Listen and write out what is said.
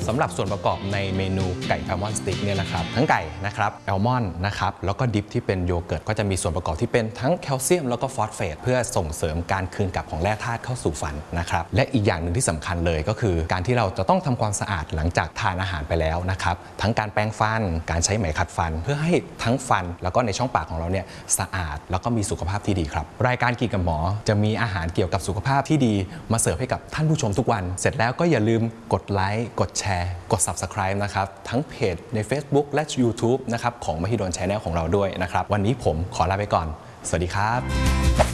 สำหรับส่วนประกอบในเมนูไก่แอลมอนด์สติ๊กเนี่ยนะครับทั้งไก่นะครับแอลมอนด์นะครับแล้วก็ดิปที่เป็นโยเกิร์ตก็จะมีส่วนประกอบที่เป็นทั้งแคลเซียมแล้วก็ฟอสเฟตเพื่อส่งเสริมการคืนกลับของแร่ธาตุเข้าสู่ฟันนะครับและอีกอย่างหนึ่งที่สำคัญเลยก็คือการที่เราจะต้องทำความสะอาดหลังจากทานอาหารไปแล้วนะครับทั้งการแปรงฟันการใช้ไหมขัดฟันเพื่อให้ทั้งฟันแล้วก็ในช่องปากของเราเนี่ยสะอาดแล้วก็มีสุขภาพที่ดีครับรายการกินกับหมอจะมีอาหารเกี่ยวกับสุขภาพที่ดีมาเสิร์ฟให้กับท่านผู้ชมทุกวันเสร็จแล้วก็อย่าลืมกดไลค์กดแชร์กด Subscribe นะครับทั้งเพจใน Facebook และ YouTube นะครับของมหิดล Channel ของเราด้วยนะครับวันนี้ผมขอลาไปก่อนสวัสดีครับ